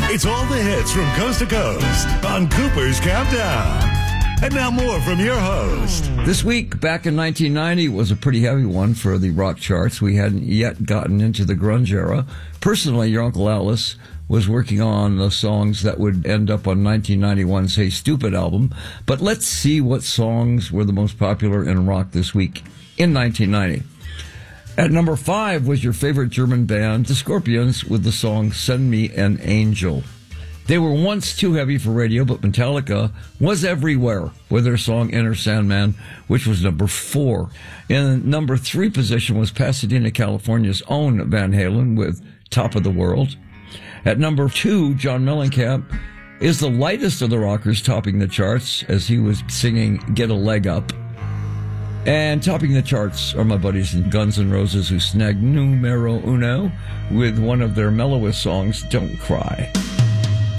It's all the hits from coast to coast on Cooper's Countdown. And now more from your host. This week, back in 1990, was a pretty heavy one for the rock charts. We hadn't yet gotten into the grunge era. Personally, your Uncle Alice was working on the songs that would end up on 1991's Hey Stupid album. But let's see what songs were the most popular in rock this week in 1990. At number 5 was your favorite German band, the Scorpions, with the song Send Me an Angel. They were once too heavy for radio, but Metallica was everywhere with their song Enter Sandman, which was number 4. In number 3 position was Pasadena, California's own Van Halen with Top of the World. At number 2, John Mellencamp is the lightest of the rockers, topping the charts as he was singing Get a Leg Up. And topping the charts are my buddies in Guns N' Roses, who snagged numero uno with one of their mellowest songs, Don't Cry.